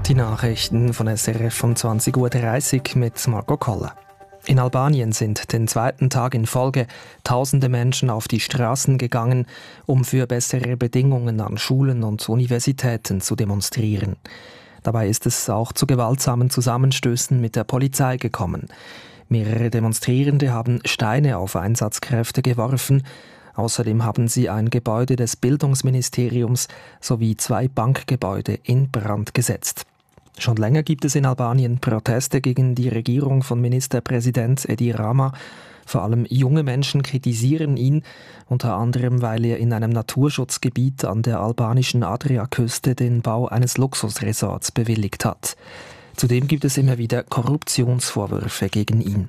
Die Nachrichten von SRF um 20.30 Uhr mit Marco Koller. In Albanien sind den zweiten Tag in Folge tausende Menschen auf die Straßen gegangen, um für bessere Bedingungen an Schulen und Universitäten zu demonstrieren. Dabei ist es auch zu gewaltsamen Zusammenstößen mit der Polizei gekommen. Mehrere Demonstrierende haben Steine auf Einsatzkräfte geworfen. Außerdem haben sie ein Gebäude des Bildungsministeriums sowie 2 Bankgebäude in Brand gesetzt. Schon länger gibt es in Albanien Proteste gegen die Regierung von Ministerpräsident Edi Rama. Vor allem junge Menschen kritisieren ihn, unter anderem, weil er in einem Naturschutzgebiet an der albanischen Adriaküste den Bau eines Luxusresorts bewilligt hat. Zudem gibt es immer wieder Korruptionsvorwürfe gegen ihn.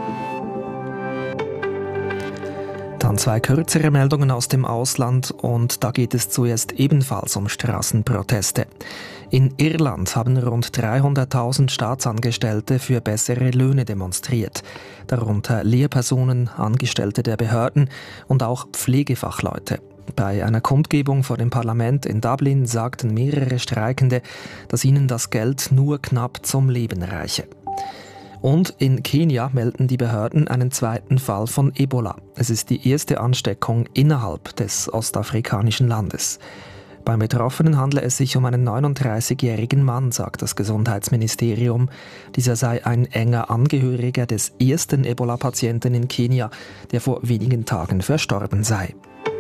Dann 2 kürzere Meldungen aus dem Ausland und da geht es zuerst ebenfalls um Straßenproteste. In Irland haben rund 300.000 Staatsangestellte für bessere Löhne demonstriert. Darunter Lehrpersonen, Angestellte der Behörden und auch Pflegefachleute. Bei einer Kundgebung vor dem Parlament in Dublin sagten mehrere Streikende, dass ihnen das Geld nur knapp zum Leben reiche. Und in Kenia melden die Behörden einen zweiten Fall von Ebola. Es ist die erste Ansteckung innerhalb des ostafrikanischen Landes. Beim Betroffenen handle es sich um einen 39-jährigen Mann, sagt das Gesundheitsministerium. Dieser sei ein enger Angehöriger des ersten Ebola-Patienten in Kenia, der vor wenigen Tagen verstorben sei.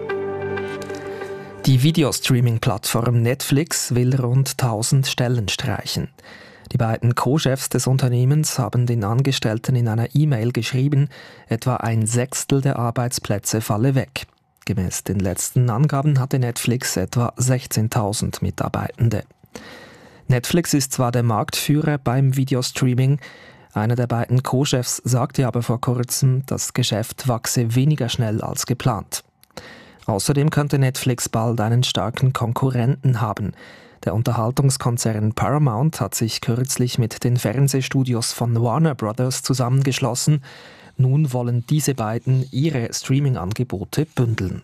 Die Videostreaming-Plattform Netflix will rund 1000 Stellen streichen. Die beiden Co-Chefs des Unternehmens haben den Angestellten in einer E-Mail geschrieben, etwa 1/6 der Arbeitsplätze falle weg. Gemäß den letzten Angaben hatte Netflix etwa 16.000 Mitarbeitende. Netflix ist zwar der Marktführer beim Videostreaming, einer der beiden Co-Chefs sagte aber vor kurzem, das Geschäft wachse weniger schnell als geplant. Außerdem könnte Netflix bald einen starken Konkurrenten haben. Der Unterhaltungskonzern Paramount hat sich kürzlich mit den Fernsehstudios von Warner Brothers zusammengeschlossen. Nun wollen diese beiden ihre Streaming-Angebote bündeln.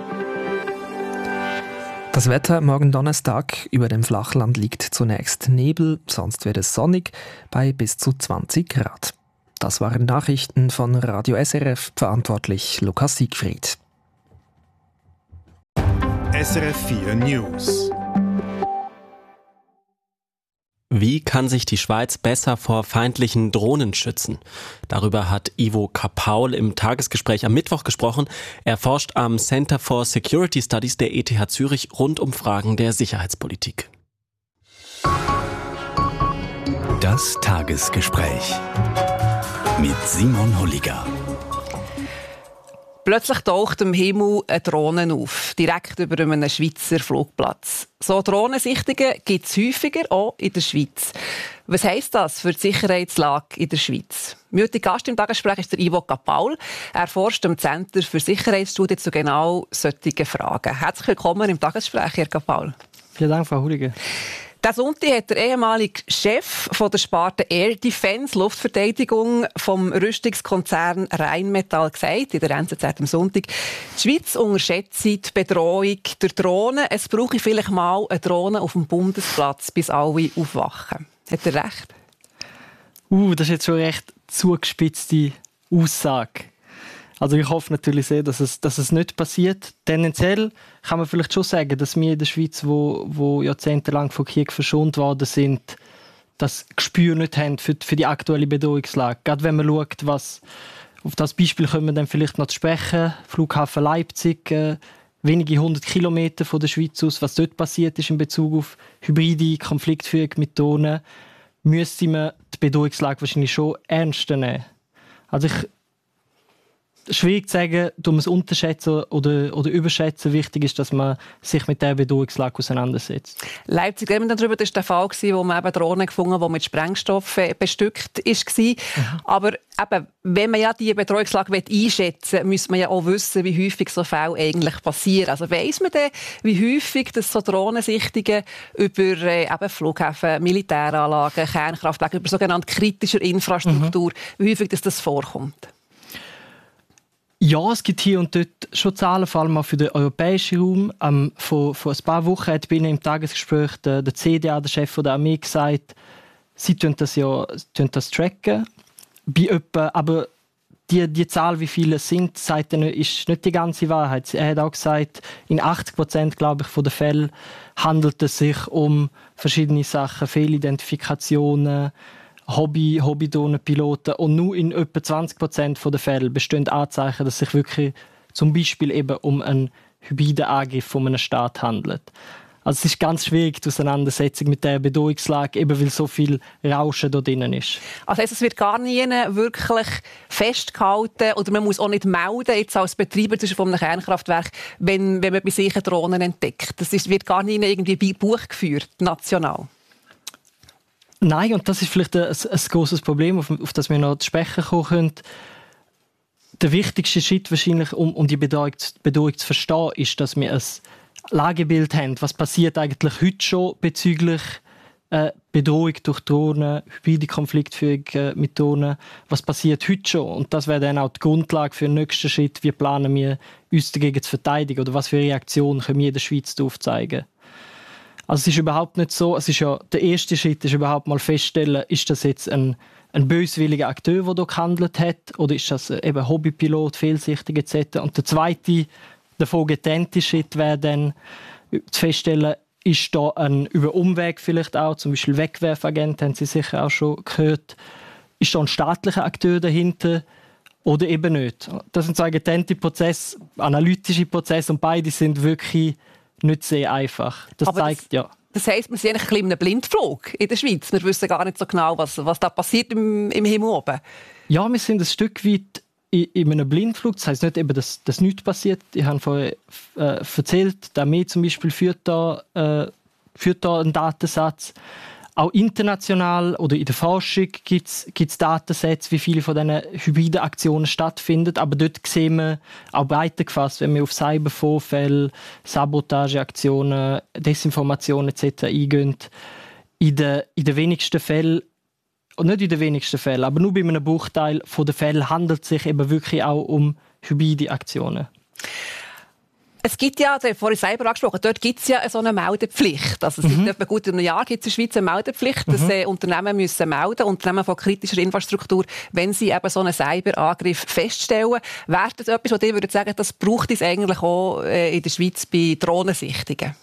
Das Wetter morgen Donnerstag. Über dem Flachland liegt zunächst Nebel, sonst wird es sonnig bei bis zu 20 Grad. Das waren Nachrichten von Radio SRF, verantwortlich Lukas Siegfried. SRF 4 News. Wie kann sich die Schweiz besser vor feindlichen Drohnen schützen? Darüber hat Ivo Kapaul im Tagesgespräch am Mittwoch gesprochen. Er forscht am Center for Security Studies der ETH Zürich rund um Fragen der Sicherheitspolitik. Das Tagesgespräch mit Simon Holliger. Plötzlich taucht im Himmel eine Drohne auf, direkt über einem Schweizer Flugplatz. So Drohnensichtungen gibt es häufiger, auch in der Schweiz. Was heisst das für die Sicherheitslage in der Schweiz? Mein heutiger Gast im Tagesgespräch ist der Ivo Kapaul. Er forscht am Center für Sicherheitsstudien zu genau solchen Fragen. Herzlich willkommen im Tagesgespräch, Herr Kapaul. Vielen Dank, Frau Holliger. Diesen Sonntag hat der ehemalige Chef von der Sparte Air Defence, Luftverteidigung, vom Rüstungskonzern Rheinmetall gesagt, in der NZZ am Sonntag, die Schweiz unterschätzt die Bedrohung der Drohnen. Es brauche vielleicht mal eine Drohne auf dem Bundesplatz, bis alle aufwachen. Hat er recht? Das ist jetzt schon eine recht zugespitzte Aussage. Also ich hoffe natürlich sehr, dass es nicht passiert. Tendenziell kann man vielleicht schon sagen, dass wir in der Schweiz, wo jahrzehntelang von Krieg verschont worden sind, das Gespür nicht haben für die aktuelle Bedrohungslage. Gerade wenn man schaut, auf das Beispiel können wir dann vielleicht noch zu sprechen. Flughafen Leipzig, wenige 100 Kilometer von der Schweiz aus, was dort passiert ist in Bezug auf hybride Konfliktführung mit Drohnen, müsste man die Bedrohungslage wahrscheinlich schon ernster nehmen. Also schwierig zu sagen, ob man es unterschätzen oder überschätzen. Wichtig ist, dass man sich mit dieser Bedrohungslage auseinandersetzt. Leipzig, darüber war der Fall, wo man eben Drohnen gefunden hat, die mit Sprengstoffen bestückt war. Aber eben, wenn man ja diese Bedrohungslage einschätzen will, muss man ja auch wissen, wie häufig so Fälle eigentlich passieren. Also weiss man denn, wie häufig das so Drohnensichtungen über eben Flughäfen, Militäranlagen, Kernkraftwerke, über sogenannte kritische Infrastruktur, wie häufig das vorkommt? Ja, es gibt hier und dort schon Zahlen, vor allem auch für den europäischen Raum. Vor ein paar Wochen hat bei Ihnen im Tagesgespräch der CDA, der Chef der Armee, gesagt, sie tun das tracken. Aber die Zahl, wie viele es sind, sagt er, ist nicht die ganze Wahrheit. Er hat auch gesagt, in 80%, glaube ich, von den Fällen handelt es sich um verschiedene Sachen, Fehlidentifikationen, Hobby-Drohnenpiloten, und nur in etwa 20% der Fälle bestehen Anzeichen, dass es sich wirklich zum Beispiel eben um einen hybriden Angriff von einem Staat handelt. Also es ist ganz schwierig, die Auseinandersetzung mit der Bedrohungslage, eben weil so viel Rauschen da drin ist. Also es wird gar nie wirklich festgehalten oder man muss auch nicht melden, jetzt als Betreiber von einem Kernkraftwerk, wenn man bei sich Drohnen entdeckt. Wird gar nie irgendwie bei Buch geführt, national. Nein, und das ist vielleicht ein grosses Problem, auf das wir noch zu sprechen kommen können. Der wichtigste Schritt wahrscheinlich, um die Bedrohung zu verstehen, ist, dass wir ein Lagebild haben. Was passiert eigentlich heute schon bezüglich Bedrohung durch Drohnen, hybride Konfliktführung mit Drohnen? Was passiert heute schon? Und das wäre dann auch die Grundlage für den nächsten Schritt. Wie planen wir, uns dagegen zu verteidigen? Oder was für Reaktionen können wir in der Schweiz aufzeigen? Also es ist überhaupt nicht so, es ist ja, der erste Schritt ist überhaupt mal feststellen, ist das jetzt ein böswilliger Akteur, der hier gehandelt hat, oder ist das eben Hobbypilot, fehlsichtig etc. Und der zweite, davon getrennte Schritt wäre dann zu feststellen, ist da über Umweg vielleicht auch, zum Beispiel Wegwerfagent, haben Sie sicher auch schon gehört, ist da ein staatlicher Akteur dahinter oder eben nicht. Das sind zwei getrennte Prozesse, analytische Prozesse, und beide sind wirklich nicht sehr einfach. Das zeigt, ja. Das heisst, wir sind eigentlich ein bisschen in einem Blindflug in der Schweiz. Wir wissen gar nicht so genau, was da passiert im Himmel oben. Ja, wir sind ein Stück weit in einem Blindflug. Das heisst nicht, eben, dass nichts passiert. Ich habe vorher erzählt, die Armee zum Beispiel führt da einen Datensatz. Auch international oder in der Forschung gibt es Datensätze, wie viele von diesen hybriden Aktionen stattfinden. Aber dort sehen wir auch breiter gefasst, wenn wir auf Cybervorfälle, Sabotageaktionen, Desinformation etc. eingehen. In den wenigsten Fällen, und nicht in den wenigsten Fällen, aber nur bei einem Bruchteil der Fälle handelt es sich eben wirklich auch um hybride Aktionen. Es gibt ja, das habe ich vorhin selber angesprochen, dort gibt es ja so eine Meldepflicht. Also seit etwa gut einem Jahr gibt es in der Schweiz eine Meldepflicht, dass Unternehmen müssen melden, Unternehmen von kritischer Infrastruktur, wenn sie eben so einen Cyberangriff feststellen. Wäre das etwas, was ich würde sagen, das braucht es eigentlich auch in der Schweiz bei Drohnensichtungen?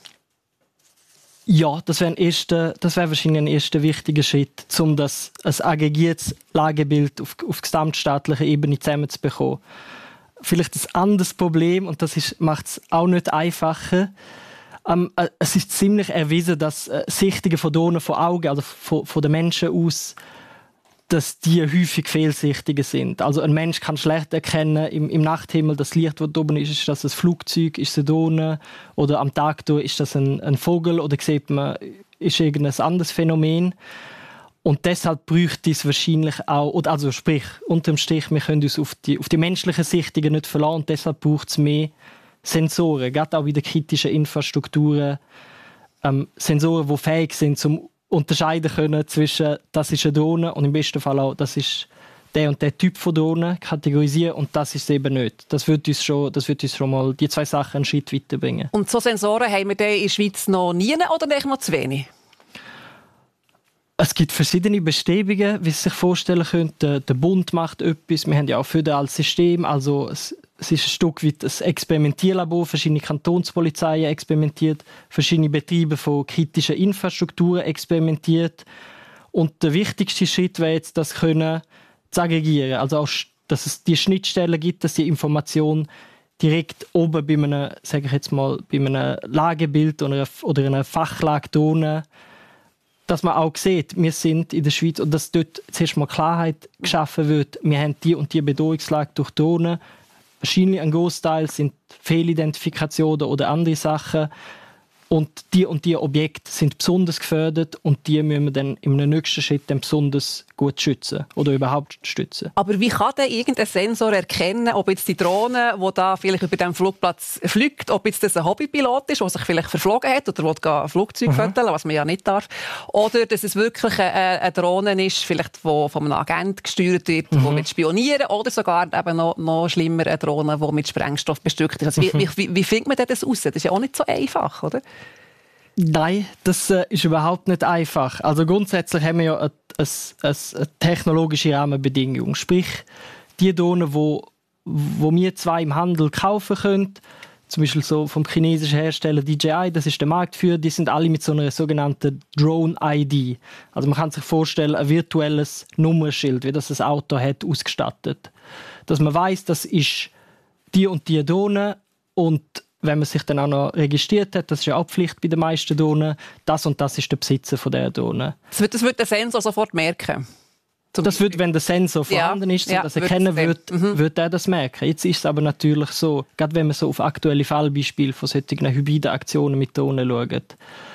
Ja, das wäre wahrscheinlich ein erster wichtiger Schritt, um das ein aggregiertes Lagebild auf gesamtstaatlicher Ebene zusammenzubekommen. Vielleicht ein anderes Problem, und das macht es auch nicht einfacher. Es ist ziemlich erwiesen, dass Sichtungen von Drohnen von Augen, also von den Menschen aus, dass die häufig fehlsichtige sind. Also ein Mensch kann schlecht erkennen im Nachthimmel, das Licht, das oben ist das ein Flugzeug, ist es eine Drohne, oder am Tag ist das ein Vogel, oder sieht man, ist irgendein anderes Phänomen. Und deshalb bräuchte es wahrscheinlich auch, also sprich, unterm Strich, wir können uns auf die menschlichen Sichtungen nicht verlassen, und deshalb braucht es mehr Sensoren, gerade auch in den kritischen Infrastrukturen. Sensoren, die fähig sind, zum unterscheiden können zwischen, das ist eine Drohne, und im besten Fall auch, das ist der und der Typ von Drohnen, kategorisieren, und das ist es eben nicht. Das wird uns schon mal die zwei Sachen einen Schritt weiterbringen. Und so Sensoren haben wir in der Schweiz noch nie oder noch zu wenig? Es gibt verschiedene Bestrebungen, wie Sie sich vorstellen können. Der Bund macht etwas. Wir haben ja auch ein föderales System. Also es ist ein Stück weit ein Experimentierlabor. Verschiedene Kantonspolizeien experimentiert, verschiedene Betriebe von kritischen Infrastrukturen experimentiert. Und der wichtigste Schritt wäre jetzt, das können zu aggregieren. Also auch, dass es die Schnittstellen gibt, dass die Information direkt oben bei einem, sage ich jetzt mal, bei einem Lagebild oder einer Fachlage Drohnen, dass man auch sieht, wir sind in der Schweiz, und dass dort zuerst mal Klarheit geschaffen wird, wir haben die und die Bedrohungslage durch Drohnen. Wahrscheinlich ein Großteil sind Fehlidentifikationen oder andere Sachen. Und die Objekte sind besonders gefördert, und die müssen wir dann im nächsten Schritt dann besonders gut schützen oder überhaupt stützen. Aber wie kann denn irgendein Sensor erkennen, ob jetzt die Drohne, die da vielleicht über dem Flugplatz fliegt, ob jetzt das ein Hobbypilot ist, der sich vielleicht verflogen hat oder ein Flugzeug föteln, was man ja nicht darf, oder dass es wirklich eine Drohne ist, vielleicht die von einem Agent gesteuert wird, die mit spionieren, oder sogar eben noch schlimmer eine Drohne, die mit Sprengstoff bestückt ist. Also wie findet man das raus? Das ist ja auch nicht so einfach, oder? Nein, das ist überhaupt nicht einfach. Also grundsätzlich haben wir ja eine technologische Rahmenbedingung. Sprich, die Drohnen, wo wir zwei im Handel kaufen können, zum Beispiel so vom chinesischen Hersteller DJI, das ist der Marktführer, die sind alle mit so einer sogenannten Drone-ID. Also man kann sich vorstellen, ein virtuelles Nummernschild, wie das ein Auto hat, ausgestattet. Dass man weiss, das ist die und die Drohne und wenn man sich dann auch noch registriert hat, das ist ja auch Pflicht bei den meisten Drohnen, das und das ist der Besitzer von dieser Drohne. Das wird der Sensor sofort merken? Das wird, wenn der Sensor vorhanden ist, so dass erkennen wird er das merken. Jetzt ist es aber natürlich so, gerade wenn man so auf aktuelle Fallbeispiele von solchen hybriden Aktionen mit Drohnen schaut,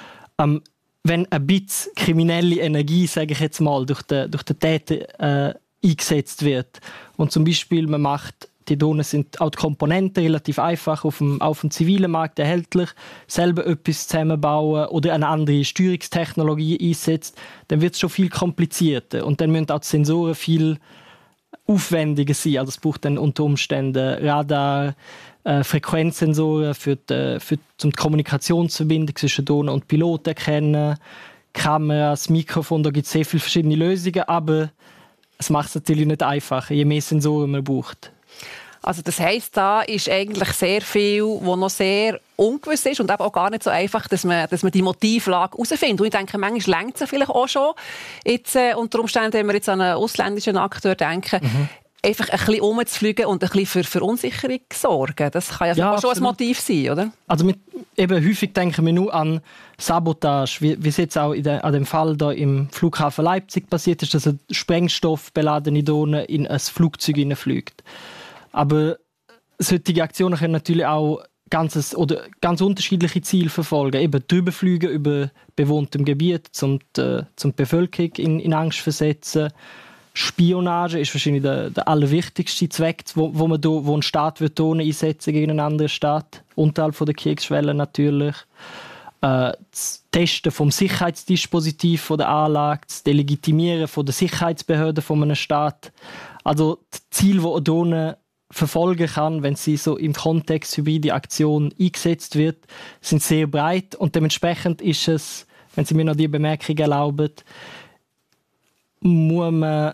wenn ein bisschen kriminelle Energie, sage ich jetzt mal, durch den Täter eingesetzt wird und zum Beispiel man macht, die Drohnen sind auch die Komponenten relativ einfach auf dem zivilen Markt erhältlich, selber etwas zusammenbauen oder eine andere Steuerungstechnologie einsetzt, dann wird es schon viel komplizierter und dann müssen auch die Sensoren viel aufwendiger sein. Also es braucht dann unter Umständen Radar, Frequenzsensoren um die Kommunikationsverbindung zwischen Drohnen und Piloten erkennen, Kameras, Mikrofon, da gibt es sehr viele verschiedene Lösungen, aber es macht es natürlich nicht einfacher, je mehr Sensoren man braucht. Also das heisst, da ist eigentlich sehr viel, was noch sehr ungewiss ist und eben auch gar nicht so einfach, dass man die Motivlage herausfindet. Und ich denke, manchmal reicht es vielleicht auch schon. Jetzt, unter Umständen, wenn wir jetzt an einen ausländischen Akteur denken, einfach ein bisschen rumzufliegen und ein bisschen für Verunsicherung sorgen. Das kann ja auch schon ein Motiv sein, oder? Also eben häufig denken wir nur an Sabotage, wie es jetzt auch an dem Fall da im Flughafen Leipzig passiert ist, dass eine sprengstoffbeladene Drohne in ein Flugzeug hineinfliegt. Aber solche Aktionen können natürlich auch ganz unterschiedliche Ziele verfolgen. Eben drüberfliegen über bewohntem Gebiet, um die Bevölkerung in Angst versetzen. Spionage ist wahrscheinlich der allerwichtigste Zweck, wo ein Staat Drohnen einsetzen gegen einen anderen Staat, unterhalb der Kriegsschwelle natürlich. Das Testen vom Sicherheitsdispositiv der Anlage, das Delegitimieren von der Sicherheitsbehörden von einem Staat. Also die Ziele, die eine Drohne verfolgen kann, wenn sie so im Kontext hybride Aktion eingesetzt wird, sind sehr breit und dementsprechend ist es, wenn Sie mir noch die Bemerkung erlauben, muss man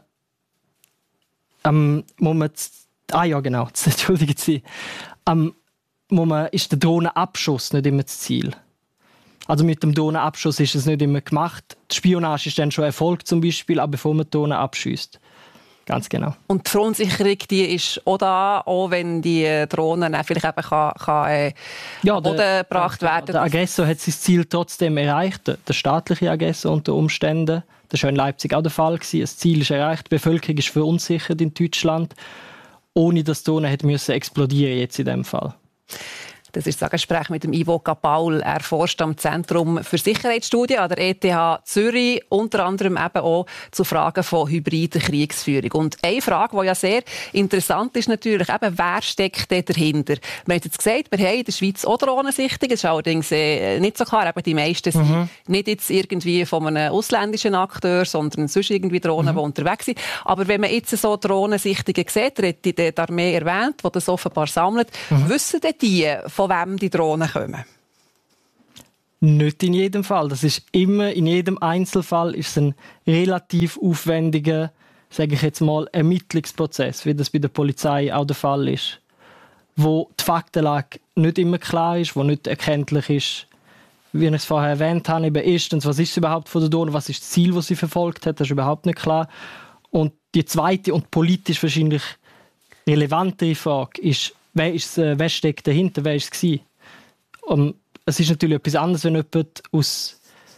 entschuldigen Sie, ist der Drohnenabschuss nicht immer das Ziel. Also mit dem Drohnenabschuss ist es nicht immer gemacht. Die Spionage ist dann schon erfolgt zum Beispiel, aber bevor man die Drohne abschießt. Ganz genau. Und die Verunsicherung, die ist auch da, auch wenn die Drohnen vielleicht eben kann gebracht werden. Der Aggressor hat sein Ziel trotzdem erreicht, der staatliche Aggressor unter Umständen. Das war in Leipzig auch der Fall. Das Ziel ist erreicht, die Bevölkerung ist verunsichert in Deutschland, ohne dass die Drohne explodieren jetzt in diesem Fall. Das ist das Gespräch mit dem Ivo Capaul. Er forscht am Zentrum für Sicherheitsstudien an der ETH Zürich, unter anderem eben auch zu Fragen von hybrider Kriegsführung. Und eine Frage, die ja sehr interessant ist, natürlich eben, wer steckt denn dahinter? Wir haben jetzt gesagt, wir haben in der Schweiz auch Drohnensichtungen. Das ist allerdings nicht so klar. Eben die meisten sind nicht jetzt irgendwie von einem ausländischen Akteur, sondern sonst irgendwie Drohnen, die unterwegs sind. Aber wenn man jetzt so Drohnensichtungen sieht, die Armee erwähnt, die das offenbar sammelt, wissen denn die, von wem die Drohnen kommen? Nicht in jedem Fall. Das ist immer, in jedem Einzelfall ist es ein relativ aufwendiger, sage ich jetzt mal, Ermittlungsprozess, wie das bei der Polizei auch der Fall ist. Wo die Faktenlage nicht immer klar ist, wo nicht erkenntlich ist, wie ich es vorher erwähnt habe, eben erstens, was ist es überhaupt von der Drohne, was ist das Ziel, das sie verfolgt hat, das ist überhaupt nicht klar. Und die zweite und politisch wahrscheinlich relevantere Frage ist, wer steckt dahinter, wer war es? Es ist natürlich etwas anderes, wenn jemand aus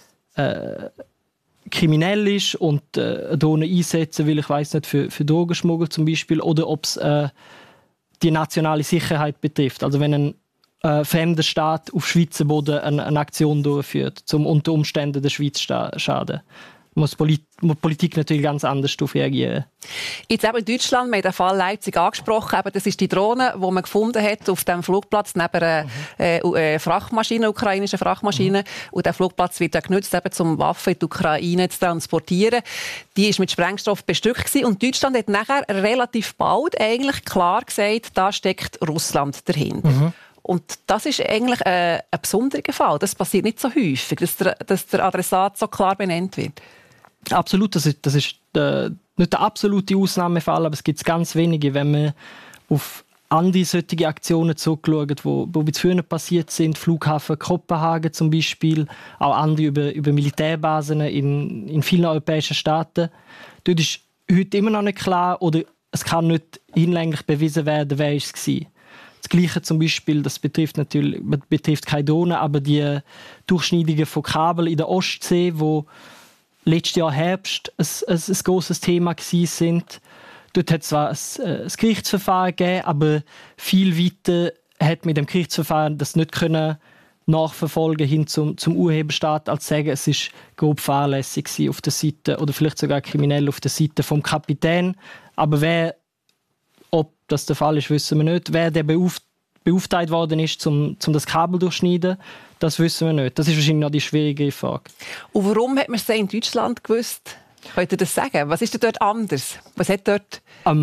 kriminell ist und Drohnen einsetzen will, ich weiss nicht, für Drogenschmuggel zum Beispiel, oder ob es die nationale Sicherheit betrifft. Also wenn ein fremder Staat auf Schweizer Boden eine Aktion durchführt, um unter Umständen der Schweiz schaden. muss die Politik natürlich ganz anders darauf reagieren. Jetzt eben in Deutschland, wir haben den Fall Leipzig angesprochen, eben, das ist die Drohne, die man gefunden hat auf dem Flugplatz neben einer Frachtmaschine, ukrainischen Frachtmaschine. Und der Flugplatz wird ja genutzt, eben, um Waffen in die Ukraine zu transportieren. Die war mit Sprengstoff bestückt gewesen. Und Deutschland hat nachher relativ bald eigentlich klar gesagt, da steckt Russland dahinter. Und das ist eigentlich ein besonderer Fall. Das passiert nicht so häufig, dass der Adressat so klar benannt wird. Absolut, das ist nicht der absolute Ausnahmefall, aber es gibt ganz wenige, wenn man auf andere solche Aktionen zurückschaut, die früher passiert sind, Flughafen Kopenhagen zum Beispiel, auch andere über Militärbasen in vielen europäischen Staaten. Dort ist heute immer noch nicht klar oder es kann nicht hinlänglich bewiesen werden, wer es war. Das Gleiche zum Beispiel, das betrifft keine Drohnen, aber die Durchschneidungen von Kabel in der Ostsee, wo letztes Jahr Herbst ein grosses Thema sind. Dort hat es zwar ein Gerichtsverfahren gegeben, aber viel weiter hat mit dem Gerichtsverfahren das nicht können nachverfolgen hin zum Urheberstaat, als sagen, es ist grob fahrlässig auf der Seite oder vielleicht sogar kriminell auf der Seite vom Kapitän. Aber ob das der Fall ist, wissen wir nicht. Wer der beauftragt worden ist, um das Kabel durchschneiden, das wissen wir nicht. Das ist wahrscheinlich noch die schwierige Frage. Und warum hat man es in Deutschland gewusst? Könnt ihr das sagen? Was ist denn dort anders? Was hat dort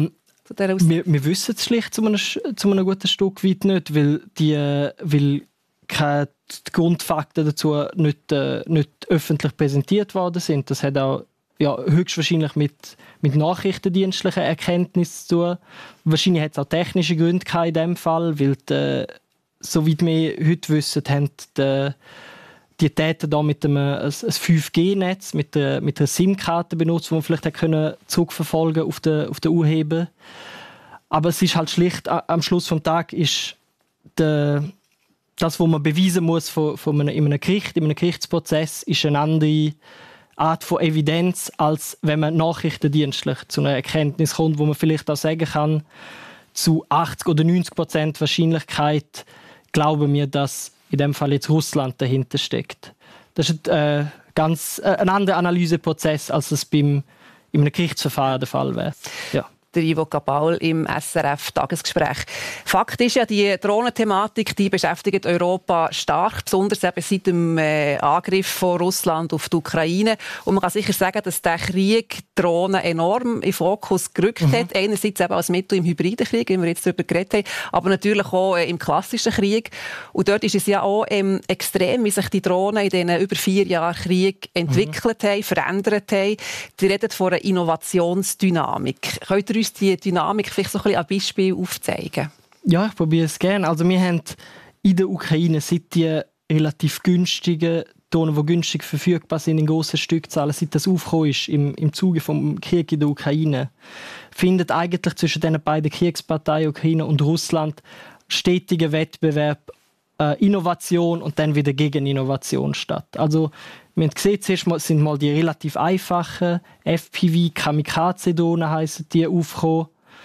wir wissen es schlicht zu einem guten Stück weit nicht, weil die Grundfakten dazu nicht öffentlich präsentiert worden sind. Das hat auch höchstwahrscheinlich mit nachrichtendienstlichen Erkenntnissen zu tun. Wahrscheinlich hat es auch technische Gründe in diesem Fall, weil soweit wir heute wissen, haben die Täter da mit ein 5G-Netz, mit einer SIM-Karte benutzt, die man vielleicht zurückverfolgen auf den Urheber. Aber es ist halt schlicht, am Schluss des Tages ist das, was man beweisen muss in einem Gerichtsprozess, ist eine andere Art von Evidenz, als wenn man nachrichtendienstlich zu einer Erkenntnis kommt, wo man vielleicht auch sagen kann, zu 80 oder 90% Wahrscheinlichkeit glauben wir, dass in dem Fall jetzt Russland dahinter steckt. Das ist ein anderer Analyseprozess, als es in einem Gerichtsverfahren der Fall wäre. Ja. Der Ivo Capaul im SRF-Tagesgespräch. Fakt ist ja, die Drohnenthematik, die beschäftigt Europa stark, besonders eben seit dem Angriff von Russland auf die Ukraine. Und man kann sicher sagen, dass der Krieg Drohnen enorm in den Fokus gerückt hat. Einerseits eben als Mittel im hybriden Krieg, wie wir jetzt darüber geredet haben, aber natürlich auch im klassischen Krieg. Und dort ist es ja auch extrem, wie sich die Drohnen in diesen über 4 Jahren Krieg entwickelt haben, verändert haben. Die reden von einer Innovationsdynamik. Könnt ihr uns die Dynamik vielleicht so ein bisschen an Beispiel aufzeigen? Ja, ich probiere es gerne. Also wir haben in der Ukraine, seit die relativ günstigen Drohnen, die günstig verfügbar sind in grossen Stückzahlen, seit das aufgekommen ist im Zuge des Krieges in der Ukraine, findet eigentlich zwischen den beiden Kriegsparteien, Ukraine und Russland, stetiger Wettbewerb, Innovation und dann wieder Gegeninnovation statt. Also wir haben gesehen, zuerst sind mal die relativ einfachen FPV, Kamikaze-Drohnen heissen die, aufgekommen.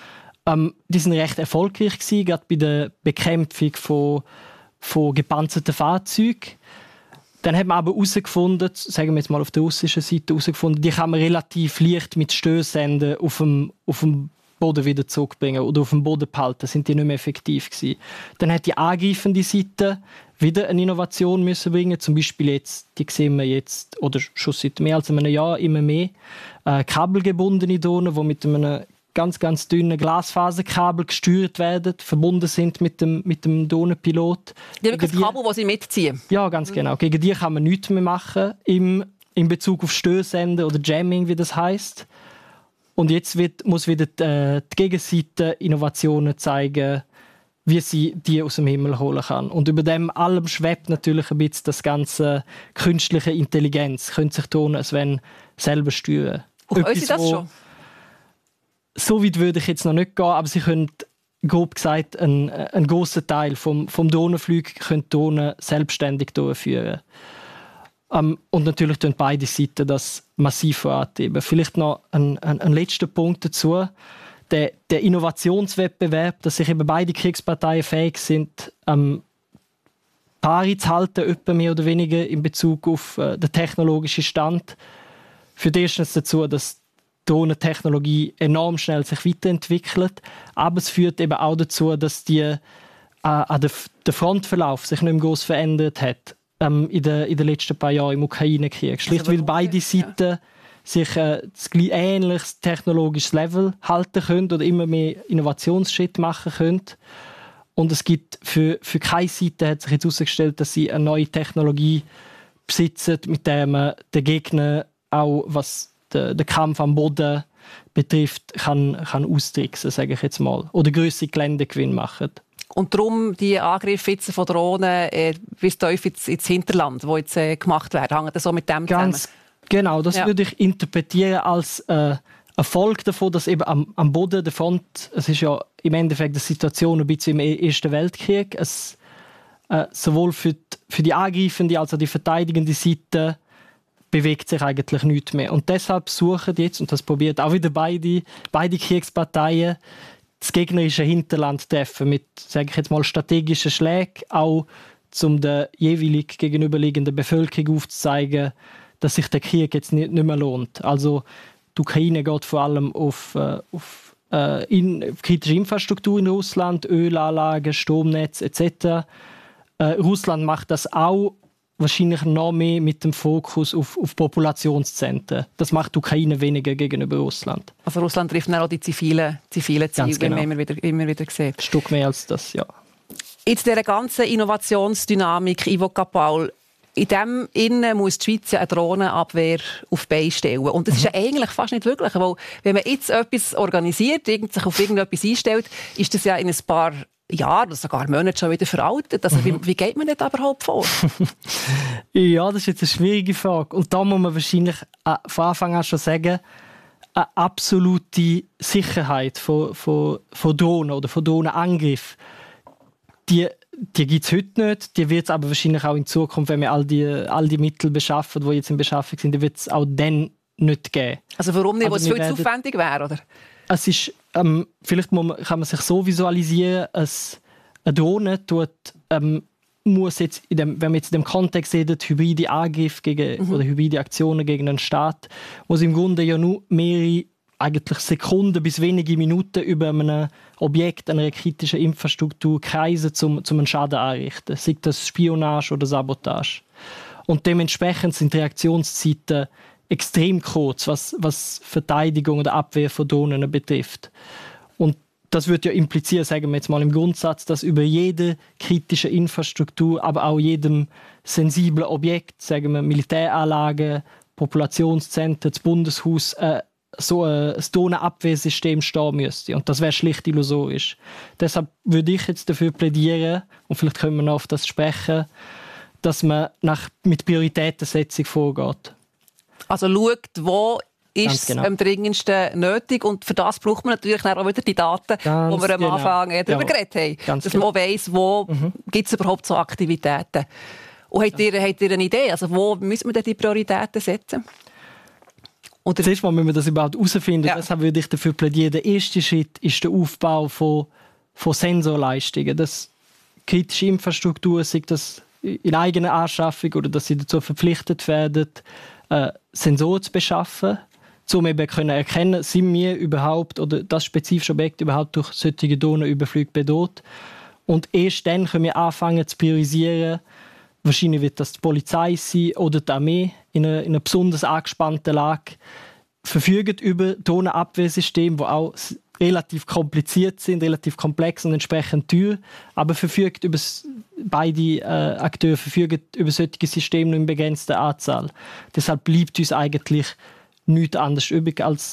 Die sind recht erfolgreich gewesen, gerade bei der Bekämpfung von gepanzerten Fahrzeugen. Dann hat man aber herausgefunden, sagen wir jetzt mal auf der russischen Seite, die kann man relativ leicht mit Störsenden auf dem Boden wieder zurückbringen oder auf dem Boden behalten, sind die nicht mehr effektiv gewesen. Dann hat die angreifende Seite wieder eine Innovation müssen bringen, zum Beispiel jetzt, die sehen wir jetzt, oder schon seit mehr als einem Jahr immer mehr, kabelgebundene Drohnen, die mit einem ganz, ganz dünnen Glasfaserkabel gesteuert werden, verbunden sind mit dem Drohnenpilot. Die haben das Kabel, das sie mitziehen? Ja, ganz genau. Gegen die kann man nichts mehr machen, in Bezug auf Störsenden oder Jamming, wie das heisst. Und jetzt muss wieder die Gegenseite Innovationen zeigen, wie sie die aus dem Himmel holen kann. Und über dem allem schwebt natürlich ein bisschen das ganze künstliche Intelligenz. Könnte sich Drohnen selber steuern. Können Sie das schon? So weit würde ich jetzt noch nicht gehen, aber sie können, grob gesagt, einen grossen Teil vom Drohnenflug können Drohnen selbstständig durchführen. Und natürlich tun beide Seiten das massiv vorantreiben. Vielleicht noch ein letzter Punkt dazu. Der Innovationswettbewerb, dass sich eben beide Kriegsparteien fähig sind, Pari zu halten, etwa mehr oder weniger in Bezug auf den technologischen Stand, führt erstens dazu, dass die Drohnentechnologie enorm schnell sich weiterentwickelt, aber es führt eben auch dazu, dass der Frontverlauf sich nicht mehr groß verändert hat in den letzten paar Jahren im Ukraine-Krieg. Schlicht weil beide Seiten sich ein ähnliches technologisches Level halten können oder immer mehr Innovationsschritte machen können. Und es gibt für keine Seite hat sich jetzt herausgestellt, dass sie eine neue Technologie besitzen, mit der man den Gegner auch, was den Kampf am Boden betrifft, kann austricksen, sage ich jetzt mal. Oder grössere Geländegewinn machen. Und darum die Angriffe jetzt von Drohnen bis tief ins Hinterland, die jetzt gemacht werden, hängt das so mit dem zusammen? Genau, das würde ich interpretieren als Erfolg davon, dass eben am Boden der Front, es ist ja im Endeffekt eine Situation ein bisschen im Ersten Weltkrieg, es sowohl für die angreifende als auch die verteidigende Seite bewegt sich eigentlich nichts mehr. Und deshalb suchen jetzt, und das probiert auch wieder beide Kriegsparteien, das gegnerische Hinterland treffen mit, sage ich jetzt mal, strategischen Schlägen, auch um der jeweilig gegenüberliegenden Bevölkerung aufzuzeigen, dass sich der Krieg jetzt nicht mehr lohnt. Also die Ukraine geht vor allem auf kritische Infrastruktur in Russland, Ölanlagen, Stromnetz etc. Russland macht das auch wahrscheinlich noch mehr mit dem Fokus auf Populationszentren. Das macht die Ukraine weniger gegenüber Russland. Also Russland trifft auch die zivilen Ziele, genau. Wie man immer wieder sieht. Ein Stück mehr als das, ja. Jetzt dieser ganzen Innovationsdynamik, Ivo Capaul, in dem Innen muss die Schweiz eine Drohnenabwehr auf die Beine stellen. Und das ist ja eigentlich fast nicht wirklich, weil wenn man jetzt etwas organisiert, sich auf irgendetwas einstellt, ist das ja in ein paar Jahren oder sogar Monaten schon wieder veraltet. Also wie geht man das überhaupt vor? Ja, das ist jetzt eine schwierige Frage. Und da muss man wahrscheinlich von Anfang an schon sagen, eine absolute Sicherheit von Drohnen oder von Drohnenangriffen, die gibt es heute nicht. Die wird es aber wahrscheinlich auch in Zukunft, wenn wir all die Mittel beschaffen, die jetzt in Beschaffung sind, die wird es auch dann nicht geben. Also warum nicht, weil es viel zu aufwendig wäre, oder? Es ist, vielleicht kann man sich so visualisieren, dass eine Drohne muss jetzt, wenn man jetzt in dem Kontext sieht, hybride Angriffe oder hybride Aktionen gegen einen Staat, muss im Grunde ja nur mehrere eigentlich Sekunden bis wenige Minuten über einem Objekt, einer kritischen Infrastruktur kreisen, um einen Schaden anzurichten. Sei das Spionage oder Sabotage. Und dementsprechend sind die Reaktionszeiten extrem kurz, was Verteidigung oder Abwehr von Drohnen betrifft. Und das würde ja implizieren, sagen wir jetzt mal im Grundsatz, dass über jede kritische Infrastruktur, aber auch jedem sensiblen Objekt, sagen wir Militäranlagen, Populationszentren, das Bundeshaus, so ein Drohnenabwehrsystem stehen müsste. Und das wäre schlicht illusorisch. Deshalb würde ich jetzt dafür plädieren, und vielleicht können wir noch auf das sprechen, dass man mit Prioritätensetzung vorgeht. Also schaut, wo ist es am dringendsten nötig, und für das braucht man natürlich auch wieder die Daten, die wir am Anfang darüber geredet haben. Dass man weiss, wo gibt es überhaupt so Aktivitäten. Und habt ihr eine Idee? Also wo müssen wir denn die Prioritäten setzen? Oder? Zuerst mal müssen wir das überhaupt herausfinden. Ja. Deshalb würde ich dafür plädieren, der erste Schritt ist der Aufbau von Sensorleistungen. Dass kritische Infrastruktur, sei das in eigener Anschaffung oder dass sie dazu verpflichtet werden, Sensoren zu beschaffen, um eben zu erkennen, sind wir überhaupt oder das spezifische Objekt überhaupt durch solche Drohnenüberflüge bedroht. Und erst dann können wir anfangen zu priorisieren. Wahrscheinlich wird das die Polizei sein oder die Armee in einer besonders angespannten Lage, verfügen über Drohnenabwehrsysteme, die auch relativ kompliziert sind, relativ komplex und entsprechend teuer, aber beide Akteure verfügen über solche Systeme nur in begrenzter Anzahl. Deshalb bleibt uns eigentlich nichts anderes übrig, als